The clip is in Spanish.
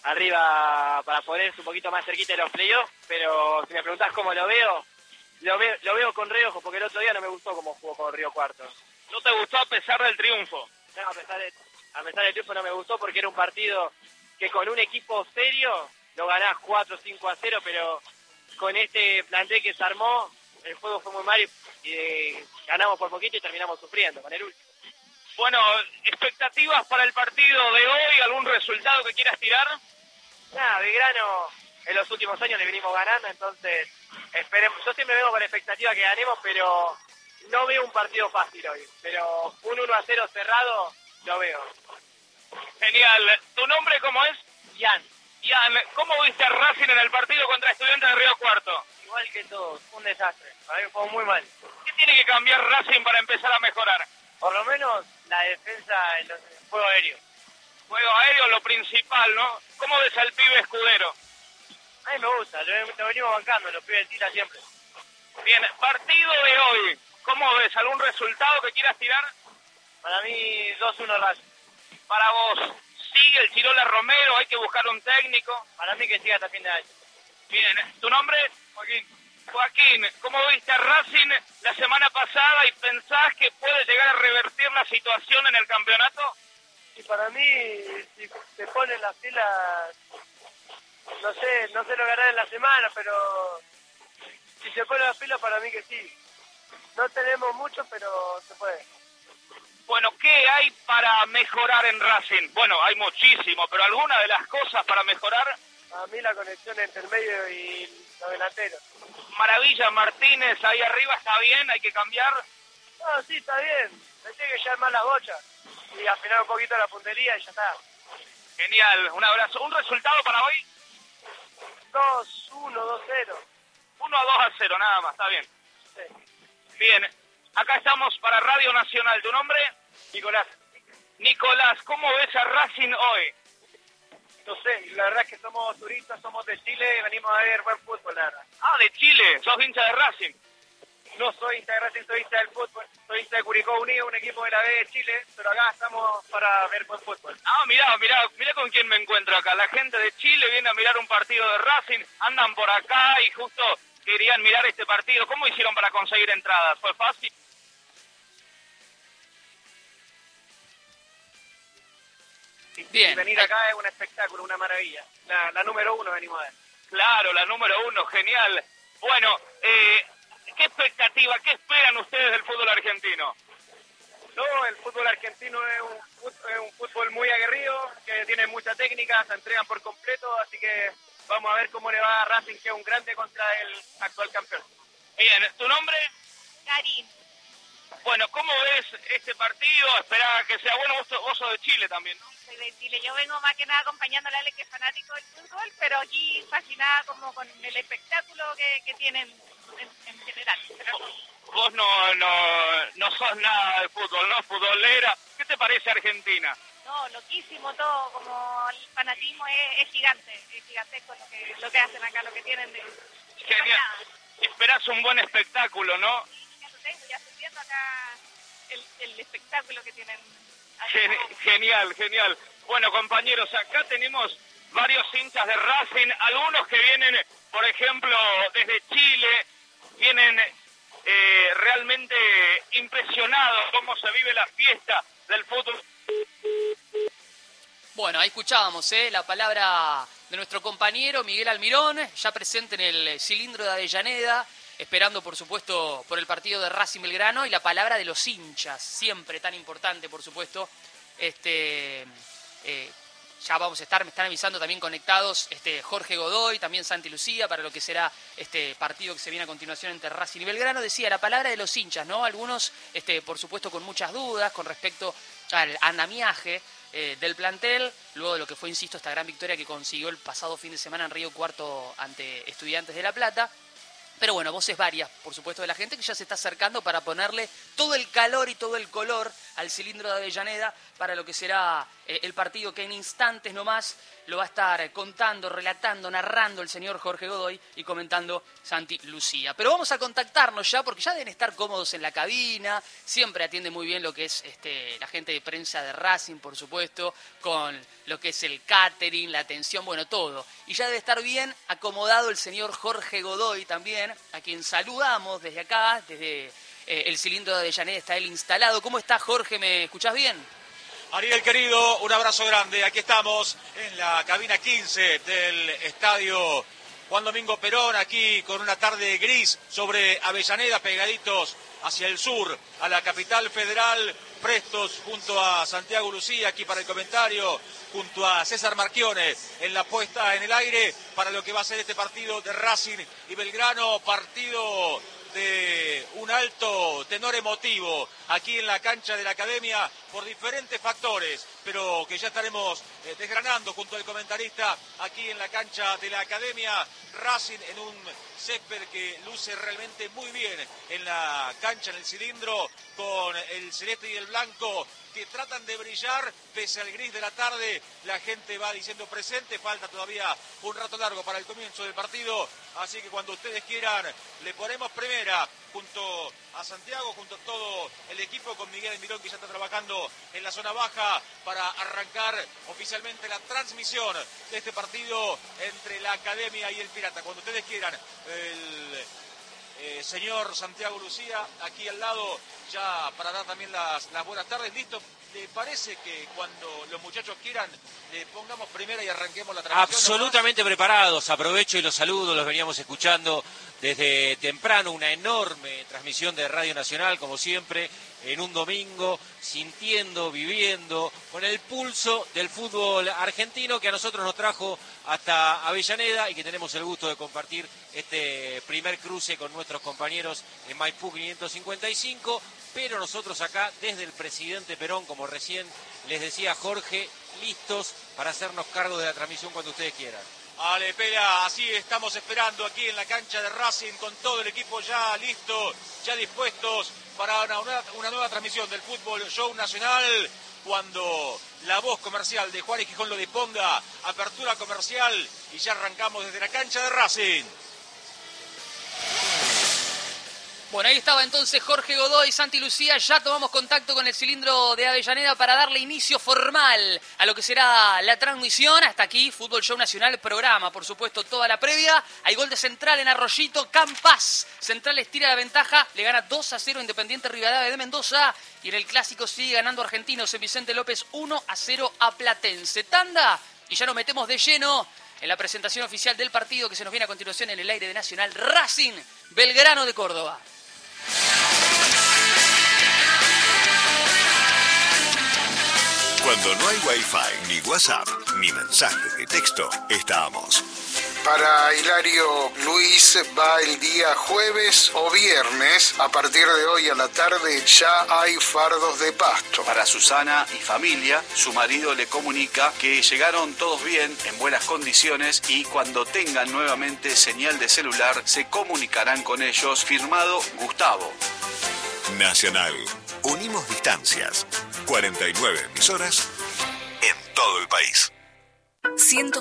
arriba para ponerse un poquito más cerquita de los playoffs, pero si me preguntás cómo lo veo con reojo, porque el otro día no me gustó cómo jugó con Río Cuarto. ¿No te gustó a pesar del triunfo? No, a pesar del triunfo no me gustó porque era un partido que con un equipo serio lo ganás 4-5-0, pero con este plantel que se armó, el juego fue muy mal y ganamos por poquito y terminamos sufriendo con el último. Bueno, expectativas para el partido de hoy, ¿algún resultado que quieras tirar? Nada, Belgrano en los últimos años le venimos ganando, entonces esperemos. Yo siempre vengo con expectativa que ganemos, pero no veo un partido fácil hoy. Pero un 1-0 cerrado lo veo. Genial. ¿Tu nombre cómo es? Ian, ¿Cómo viste a Racing en el partido contra Estudiantes de Río Cuarto? igual que todos, un desastre. Para mí fue muy mal. ¿Qué tiene que cambiar Racing para empezar a mejorar? Por lo menos la defensa en el juego aéreo. Juego aéreo, lo principal, ¿no? ¿Cómo ves al pibe Escudero? A mí me gusta, lo venimos bancando, los pibes tira siempre. Bien, partido de hoy. ¿Cómo ves? ¿Algún resultado que quieras tirar? Para mí 2-1 Racing. Para vos, ¿sigue el Chirola Romero? ¿Hay que buscar un técnico? Para mí que siga hasta fin de año. Bien, ¿tu nombre? Joaquín, ¿cómo viste a Racing la semana pasada y pensás que puede llegar a revertir la situación en el campeonato? Y para mí, si se ponen las pilas, no sé lo ganar en la semana, pero si se ponen las pilas, para mí que sí. No tenemos mucho, pero se puede. Bueno, ¿qué hay para mejorar en Racing? Bueno, hay muchísimo, pero alguna de las cosas para mejorar. A mí la conexión entre el medio y los delanteros. Maravilla, Martínez, ahí arriba está bien, hay que cambiar. No, sí, está bien. Me tiene que llevar más las bochas y afinar un poquito la puntería y ya está. Genial, un abrazo. ¿Un resultado para hoy? 2-1, 2-0. 1-2-0, nada más, está bien. Sí. Bien, acá estamos para Radio Nacional. ¿Tu nombre? Nicolás. Nicolás, ¿cómo ves a Racing hoy? No sé, la verdad es que somos turistas, somos de Chile, venimos a ver buen fútbol, la verdad. Ah, de Chile, sos hincha de Racing. No soy hincha de Racing, soy hincha del fútbol, soy hincha de Curicó Unido, un equipo de la B de Chile, pero acá estamos para ver buen fútbol. Ah, mirá con quién me encuentro acá. La gente de Chile viene a mirar un partido de Racing, andan por acá y justo querían mirar este partido. ¿Cómo hicieron para conseguir entradas? ¿Fue fácil? Bien. Y venir acá es un espectáculo, una maravilla. La número 1 venimos a ver. Claro, la número 1, genial. Bueno, ¿qué expectativa, qué esperan ustedes del fútbol argentino? No, el fútbol argentino es un fútbol muy aguerrido, que tiene mucha técnica, se entregan por completo, así que vamos a ver cómo le va a Racing, que es un grande contra el actual campeón. Bien, ¿tu nombre? Karin. Bueno, ¿cómo ves este partido? Esperá que sea bueno, vos sos de Chile también, ¿no? Soy de Chile. Yo vengo más que nada acompañando a Ale, que es fanático del fútbol, pero aquí fascinada como con el espectáculo que tienen en general. Pero Vos no sos nada de fútbol, ¿no? Futbolera. ¿Qué te parece Argentina? no, loquísimo todo, como el fanatismo es gigante, es gigantesco lo que hacen acá, lo que tienen de... Genial. Esperás un buen espectáculo, ¿no? Ya estoy viendo acá el espectáculo que tienen. Genial. Bueno, compañeros, acá tenemos varios hinchas de Racing, algunos que vienen, por ejemplo, desde Chile, vienen realmente impresionados cómo se vive la fiesta del fútbol. Bueno, ahí escuchábamos la palabra de nuestro compañero Miguel Almirón, ya presente en el cilindro de Avellaneda, esperando por supuesto por el partido de Racing Belgrano, y la palabra de los hinchas, siempre tan importante por supuesto. Ya vamos a estar, me están avisando también conectados Jorge Godoy, también Santi Lucía, para lo que será este partido que se viene a continuación entre Racing y Belgrano. Decía la palabra de los hinchas, ¿no? Algunos por supuesto con muchas dudas con respecto al andamiaje del plantel, luego de lo que fue, insisto, esta gran victoria que consiguió el pasado fin de semana en Río Cuarto ante Estudiantes de La Plata. Pero bueno, voces varias, por supuesto, de la gente que ya se está acercando para ponerle todo el calor y todo el color al cilindro de Avellaneda para lo que será el partido que en instantes nomás lo va a estar contando, relatando, narrando el señor Jorge Godoy y comentando Santi Lucía. Pero vamos a contactarnos ya porque ya deben estar cómodos en la cabina, siempre atiende muy bien lo que es la gente de prensa de Racing, por supuesto, con lo que es el catering, la atención, bueno, todo. Y ya debe estar bien acomodado el señor Jorge Godoy también, a quien saludamos desde acá, desde el cilindro de Avellaneda está él instalado. ¿Cómo está, Jorge? ¿Me escuchás bien? Ariel, querido, un abrazo grande. Aquí estamos en la cabina 15 del estadio Juan Domingo Perón, aquí con una tarde gris sobre Avellaneda, pegaditos hacia el sur, a la capital federal, prestos junto a Santiago Lucía, aquí para el comentario, junto a César Marchione en la puesta en el aire para lo que va a ser este partido de Racing y Belgrano, partido de un alto tenor emotivo aquí en la cancha de la Academia por diferentes factores, pero que ya estaremos desgranando junto al comentarista aquí en la cancha de la Academia. Racing en un césped que luce realmente muy bien en la cancha, en el cilindro, con el celeste y el blanco que tratan de brillar pese al gris de la tarde. La gente va diciendo presente, falta todavía un rato largo para el comienzo del partido, así que cuando ustedes quieran le ponemos primera junto a Santiago, junto a todo el equipo, con Miguel Almirón que ya está trabajando en la zona baja para arrancar oficialmente la transmisión de este partido entre la Academia y el Pirata. Cuando ustedes quieran, el señor Santiago Lucía aquí al lado ya para dar también las buenas tardes. ¿Listo? ¿Le parece que cuando los muchachos quieran le pongamos primera y arranquemos la transmisión? Absolutamente preparados, aprovecho y los saludo, los veníamos escuchando desde temprano, una enorme transmisión de Radio Nacional, como siempre, en un domingo, sintiendo, viviendo, con el pulso del fútbol argentino que a nosotros nos trajo hasta Avellaneda y que tenemos el gusto de compartir este primer cruce con nuestros compañeros en Maipú 555, pero nosotros acá desde el Presidente Perón, como recién les decía Jorge, listos para hacernos cargo de la transmisión cuando ustedes quieran. Ale, Pera, así estamos esperando aquí en la cancha de Racing con todo el equipo ya listo, ya dispuestos para una nueva transmisión del Fútbol Show Nacional, cuando la voz comercial de Juárez Gijón lo disponga, apertura comercial y ya arrancamos desde la cancha de Racing. Bueno, ahí estaba entonces Jorge Godoy, Santi Lucía, ya tomamos contacto con el cilindro de Avellaneda para darle inicio formal a lo que será la transmisión. Hasta aquí, Fútbol Show Nacional, programa, por supuesto, toda la previa. Hay gol de Central en Arroyito, Campas. Central estira la ventaja, le gana 2-0 Independiente Rivadavia de Mendoza. Y en el Clásico sigue ganando Argentinos en Vicente López 1-0 a Platense. Tanda, y ya nos metemos de lleno en la presentación oficial del partido que se nos viene a continuación en el aire de Nacional. Racing, Belgrano de Córdoba. Cuando no hay Wi-Fi, ni WhatsApp, ni mensajes de texto, estamos. Para Hilario Luis va el día jueves o viernes. A partir de hoy a la tarde ya hay fardos de pasto. Para Susana y familia, su marido le comunica que llegaron todos bien, en buenas condiciones, y cuando tengan nuevamente señal de celular se comunicarán con ellos. Firmado Gustavo. Nacional. Unimos distancias. 49 emisoras en todo el país.